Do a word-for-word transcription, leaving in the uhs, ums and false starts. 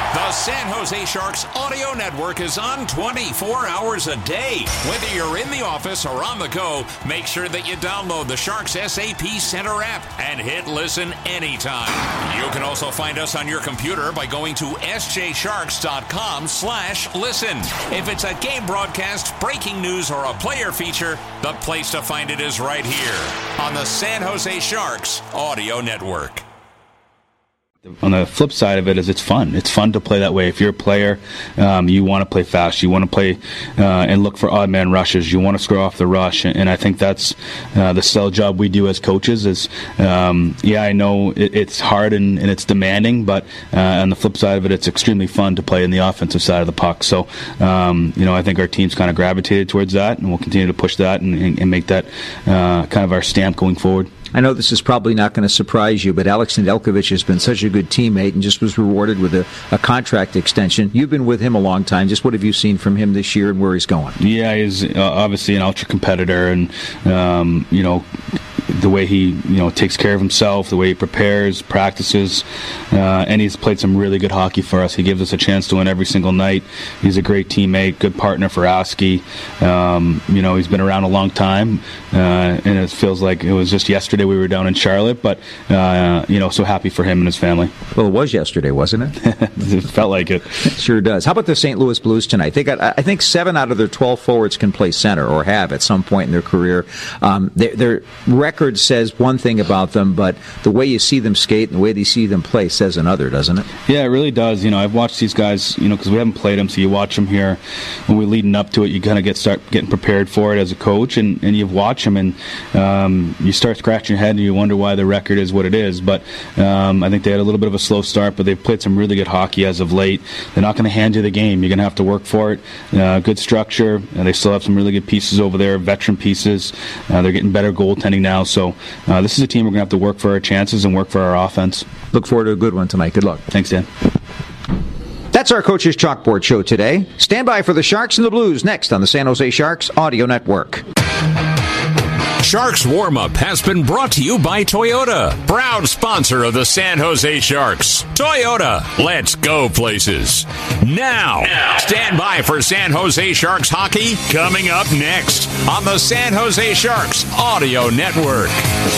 The San Jose Sharks Audio Network is on twenty-four hours a day. Whether you're in the office or on the go, make sure that you download the Sharks S A P Center app and hit listen anytime. You can also find us on your computer by going to s j sharks dot com slash listen. If it's a game broadcast, breaking news, or a player feature, the place to find it is right here on the San Jose Sharks Audio Network. On the flip side of it is it's fun. It's fun to play that way. If you're a player, um, you want to play fast. You want to play uh, and look for odd man rushes. You want to score off the rush. And, and I think that's uh, the style job we do as coaches is, um, yeah, I know it, it's hard and, and it's demanding, but uh, on the flip side of it, it's extremely fun to play in the offensive side of the puck. So, um, you know, I think our team's kind of gravitated towards that, and we'll continue to push that and, and, and make that uh, kind of our stamp going forward. I know this is probably not going to surprise you, but Alex Nedeljkovic has been such a good teammate and just was rewarded with a, a contract extension. You've been with him a long time. Just what have you seen from him this year and where he's going? Yeah, he's uh, obviously an ultra competitor, and um, you know, the way he you know takes care of himself, the way he prepares, practices, uh, and he's played some really good hockey for us. He gives us a chance to win every single night. He's a great teammate, good partner for Askey. Um, you know, he's been around a long time, uh, and it feels like it was just yesterday we were down in Charlotte, but uh, you know, so happy for him and his family. Well, it was yesterday, wasn't it? It felt like it. It sure does. How about the Saint Louis Blues tonight? They got, I think, seven out of their twelve forwards can play center or have at some point in their career. Um, their, their record says one thing about them, but the way you see them skate and the way you see them play says another, doesn't it? Yeah, it really does. You know, I've watched these guys, you know, because we haven't played them, so you watch them here. When we're leading up to it, you kind of get start getting prepared for it as a coach, and, and you watch them, and um, you start scratching your head, and you wonder why the record is what it is. But um, I think they had a little bit of a slow start, but they've played some really good hockey as of late. They're not going to hand you the game. You're going to have to work for it. Uh, good structure, and they still have some really good pieces over there, veteran pieces. Uh, they're getting better goaltending now, so uh, this is a team we're going to have to work for our chances and work for our offense. Look forward to a good one tonight. Good luck. Thanks, Dan. That's our Coach's Chalkboard show today. Stand by for the Sharks and the Blues next on the San Jose Sharks Audio Network. Sharks Warm-Up has been brought to you by Toyota, proud sponsor of the San Jose Sharks. Toyota, let's go places. Now, now, stand by for San Jose Sharks hockey coming up next on the San Jose Sharks Audio Network.